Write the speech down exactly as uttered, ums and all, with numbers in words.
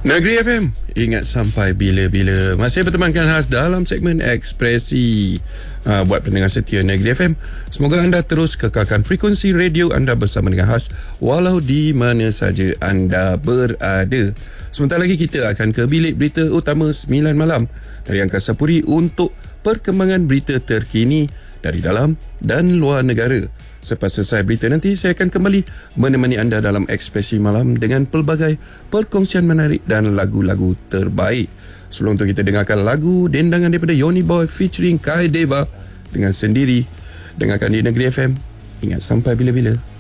Negeri F M, ingat sampai bila-bila. Masih bertemankan khas dalam segmen Ekspresi. uh, Buat pendengar setia Negeri F M, semoga anda terus kekalkan frekuensi radio anda bersama dengan khas, walau di mana saja anda berada. Sebentar lagi kita akan ke bilik berita utama sembilan malam dari Angkasa Puri untuk perkembangan berita terkini dari dalam dan luar negara. Selepas selesai berita nanti, saya akan kembali menemani anda dalam Ekspresi Malam dengan pelbagai perkongsian menarik dan lagu-lagu terbaik. Sebelum tu kita dengarkan lagu dendangan daripada Yoni Boy featuring Kai Deva dengan Sendiri. Dengarkan di Negeri F M. Ingat sampai bila-bila.